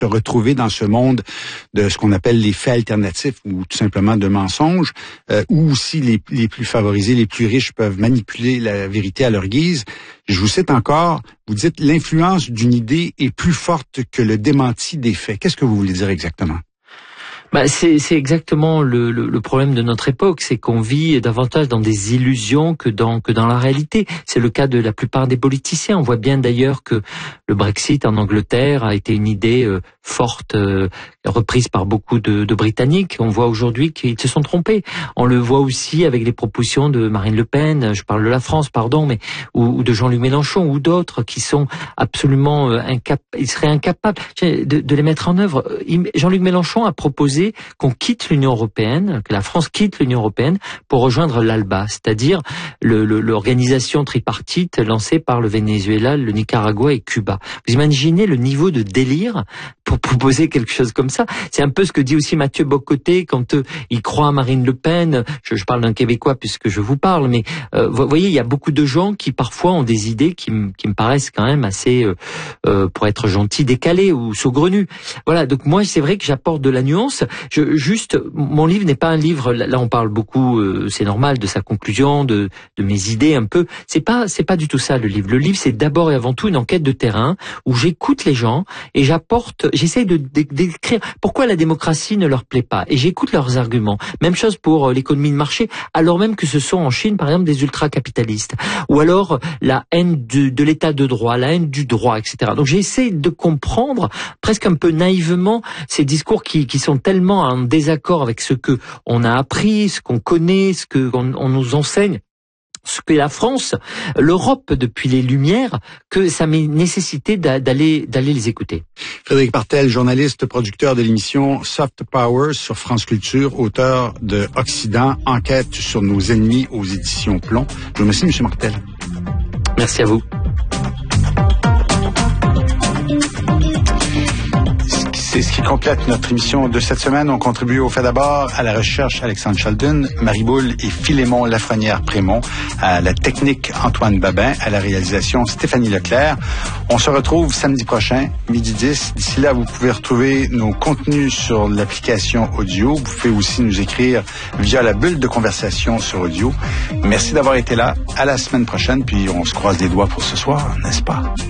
se retrouver dans ce monde de ce qu'on appelle les faits alternatifs ou tout simplement de mensonges, où aussi les plus favorisés, les plus riches peuvent manipuler la vérité à leur guise. Je vous cite encore, vous dites « L'influence d'une idée est plus forte que le démenti des faits ». Qu'est-ce que vous voulez dire exactement? C'est exactement le problème de notre époque, c'est qu'on vit davantage dans des illusions que dans la réalité. C'est le cas de la plupart des politiciens. On voit bien d'ailleurs que le Brexit en Angleterre a été une idée forte, reprise par beaucoup de Britanniques. On voit aujourd'hui qu'ils se sont trompés. On le voit aussi avec les propositions de Marine Le Pen, je parle de la France, pardon, mais ou de Jean-Luc Mélenchon ou d'autres qui sont absolument ils seraient incapables de les mettre en œuvre. Jean-Luc Mélenchon a proposé qu'on quitte l'Union européenne, que la France quitte l'Union européenne pour rejoindre l'ALBA, c'est-à-dire l'organisation tripartite lancée par le Venezuela, le Nicaragua et Cuba. Vous imaginez le niveau de délire pour proposer quelque chose comme ça? C'est un peu ce que dit aussi Mathieu Bock-Côté quand il croit à Marine Le Pen. Je parle d'un Québécois puisque je vous parle, mais vous voyez, il y a beaucoup de gens qui parfois ont des idées qui me paraissent quand même assez, pour être gentil, décalées ou saugrenues. Voilà, donc moi c'est vrai que j'apporte de la nuance. Mon livre n'est pas un livre, là on parle beaucoup, c'est normal, de sa conclusion, de mes idées un peu. C'est pas du tout ça le livre. Le livre c'est d'abord et avant tout une enquête de terrain où j'écoute les gens et j'essaye d'écrire pourquoi la démocratie ne leur plaît pas et j'écoute leurs arguments. Même chose pour l'économie de marché, alors même que ce sont en Chine par exemple des ultra-capitalistes. Ou alors la haine de l'état de droit, la haine du droit, etc. Donc j'essaie de comprendre presque un peu naïvement ces discours qui sont tellement en désaccord avec ce que on a appris, ce qu'on connaît, ce que on nous enseigne, ce qu'est la France, l'Europe depuis les Lumières, que ça m'est nécessité d'aller les écouter. Frédéric Martel, journaliste, producteur de l'émission Soft Power sur France Culture, auteur de Occident, enquête sur nos ennemis aux éditions Plomb. Je vous remercie, M. Martel. Merci à vous. C'est ce qui complète notre émission de cette semaine. On contribue au fait d'abord à la recherche Alexandre Chalden, Marie Boule et Philémon Lafrenière-Prémont, à la technique Antoine Babin, à la réalisation Stéphanie Leclerc. On se retrouve samedi prochain, midi 10. D'ici là, vous pouvez retrouver nos contenus sur l'application audio. Vous pouvez aussi nous écrire via la bulle de conversation sur audio. Merci d'avoir été là. À la semaine prochaine, puis on se croise les doigts pour ce soir, n'est-ce pas?